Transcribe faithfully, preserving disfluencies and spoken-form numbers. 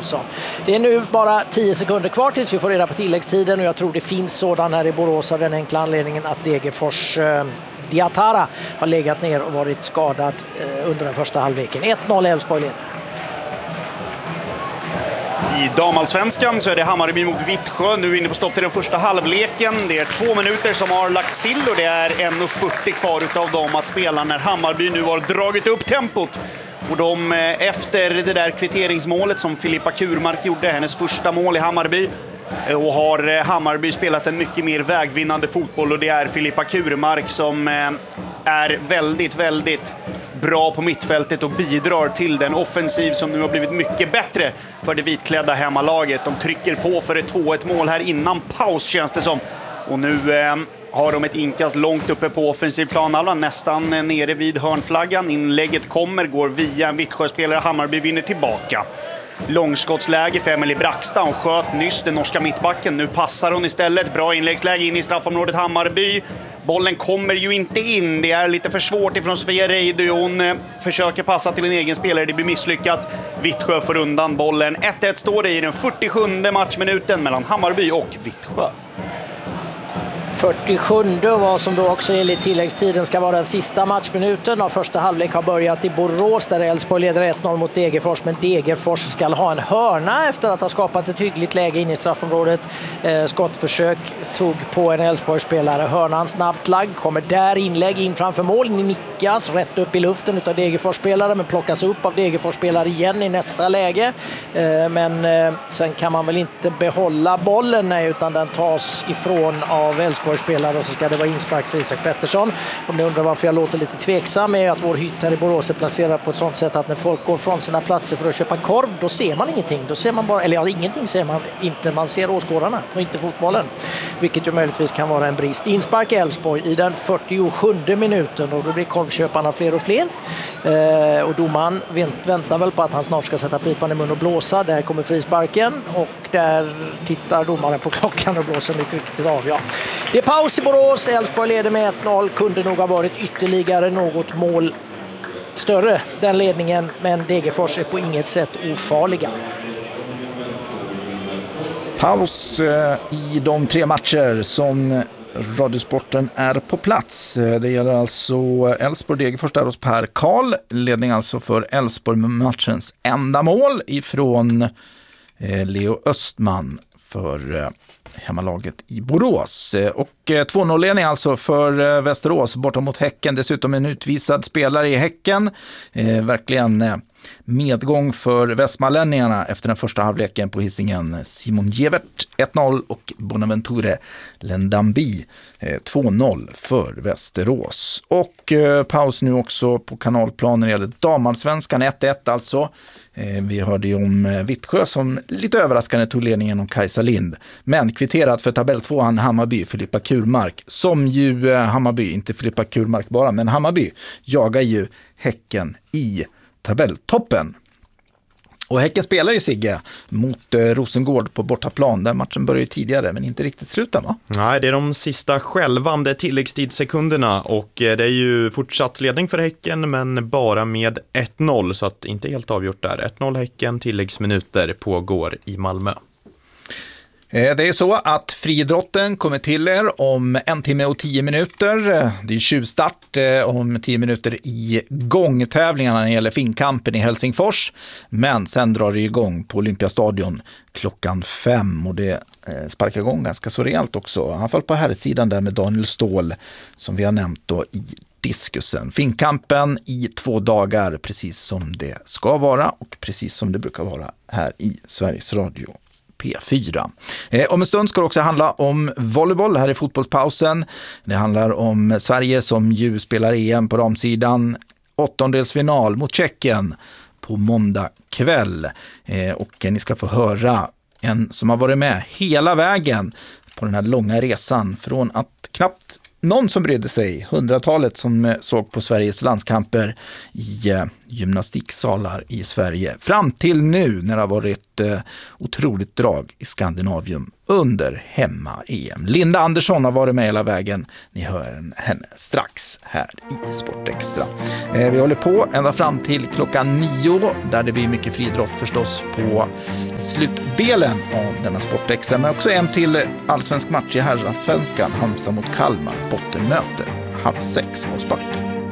Svensson. Det är nu bara tio sekunder kvar tills vi får reda på tilläggstiden och jag tror det finns sådan här i Borås av den enkla anledningen att Degerfors eh, Diatara har legat ner och varit skadad eh, under den första halvleken. ett noll Elfsborg leder. I damallsvenskan så är det Hammarby mot Vittsjö. Nu inne på stopp till den första halvleken. Det är två minuter som har lagts till och det är en fyrtio kvar utav dem att spela när Hammarby nu har dragit upp tempot. Och de efter det där kvitteringsmålet som Filippa Kurmark gjorde, hennes första mål i Hammarby, och har Hammarby spelat en mycket mer vägvinnande fotboll och det är Filippa Kurmark som är väldigt, väldigt bra på mittfältet och bidrar till den offensiv som nu har blivit mycket bättre för det vitklädda hemmalaget. De trycker på för ett två ett mål här innan paus känns det som. Och nu eh, har de ett inkast långt uppe på offensiv planhalvan, nästan nere vid hörnflaggan. Inlägget kommer, går via en Vittsjö-spelare. Hammarby vinner tillbaka. Långskottsläge för Emily Braxton. Hon sköt nyss den norska mittbacken. Nu passar hon istället. Bra inläggsläge in i straffområdet Hammarby. Bollen kommer ju inte in. Det är lite för svårt ifrån Sofia Reidy. Hon eh, försöker passa till en egen spelare. Det blir misslyckat. Vittsjö får undan bollen. ett ett står det i den fyrtiosjunde matchminuten mellan Hammarby och Vittsjö. fyrtiosjunde vad som då också enligt tilläggstiden ska vara den sista matchminuten av första halvlek har börjat i Borås där Elfsborg leder ett noll mot Degerfors, men Degerfors ska ha en hörna efter att ha skapat ett hyggligt läge in i straffområdet. Eh, skottförsök tog på en Elfsborg-spelare. Hörnan snabbt lagd, kommer där inlägg in framför mål, nickas rätt upp i luften utav Degerfors-spelare men plockas upp av Degerfors-spelare igen i nästa läge. Eh, men eh, sen kan man väl inte behålla bollen nej, utan den tas ifrån av Elfsborg spelare och så ska det vara inspark för Isak Pettersson. Om ni undrar varför jag låter lite tveksam är att vår hytt här i Borås är placerad på ett sånt sätt att när folk går från sina platser för att köpa korv, då ser man ingenting. Då ser man bara, eller ja, ingenting ser man inte. Man ser åskådarna och inte fotbollen. Vilket ju möjligtvis kan vara en brist. Inspark Elfsborg i den fyrtiosjunde minuten och då blir korvköparna fler och fler. Eh, och domaren vänt, väntar väl på att han snart ska sätta pipan i mun och blåsa. Där kommer frisparken och där tittar domaren på klockan och blåser mycket riktigt av. Ja. Det är paus i Borås. Elfsborg leder med ett noll. Kunde nog ha varit ytterligare något mål större den ledningen, men Degerfors är på inget sätt ofarliga. Paus i de tre matcher som Radiosporten är på plats. Det gäller alltså Elfsborg Degerfors där hos Per Karl. Ledning alltså för Elfsborg med matchens enda mål ifrån Leo Östman för hemmalaget i Borås. Och två noll-ledning alltså för Västerås borta mot Häcken. Dessutom en utvisad spelare i Häcken. Eh, verkligen medgång för västmanlänningarna efter den första halvleken på Hisingen. Simon Gevert ett noll och Bonaventure Lendambi eh, två noll för Västerås. Och eh, paus nu också på kanalplanen när det gäller damallsvenskan ett ett alltså. Eh, vi hörde ju om eh, Vittsjö som lite överraskande tog ledningen om Kajsa Lind. Men kvitterat för tabell tvåan Hammarby, Filippa Kurmark. Som ju eh, Hammarby, inte Filippa Kurmark bara, men Hammarby jagar ju Häcken i tabelltoppen. Och Häcken spelar ju Sigge mot eh, Rosengård på bortaplan. Där matchen började tidigare men inte riktigt sluta, va? Nej, det är de sista skälvande tilläggstidssekunderna och eh, det är ju fortsatt ledning för Häcken men bara med ett noll så att inte helt avgjort där. ett noll Häcken, tilläggsminuter pågår i Malmö. Det är så att friidrotten kommer till er om en timme och tio minuter. Det är tjuvstart om tio minuter i gångtävlingarna när det gäller finkampen i Helsingfors. Men sen drar det igång på Olympiastadion klockan fem och det sparkar igång ganska så rejält också. Han fall på här sidan där med Daniel Ståhl som vi har nämnt då i diskusen. Finkampen i två dagar precis som det ska vara och precis som det brukar vara här i Sveriges Radio P fyra. Eh, om en stund ska det också handla om volleyboll här i fotbollspausen. Det handlar om Sverige som ju spelar E M på damsidan. Åttondelsfinal mot Tjeckien på måndag kväll. Eh, och ni ska få höra en som har varit med hela vägen på den här långa resan från att knappt någon som brydde sig, hundratalet som såg på Sveriges landskamper i eh, gymnastiksalar i Sverige. Fram till nu när det har varit eh, otroligt drag i Skandinavium under hemma-E M. Linda Andersson har varit med hela vägen. Ni hör henne strax här i Sportextra. Eh, vi håller på ända fram till klockan nio där det blir mycket friidrott förstås på slutdelen av denna Sportextra. Men också en till allsvensk match i herrallsvenskan. Halmstad mot Kalmar, bottenmöte. Halv sex avspark.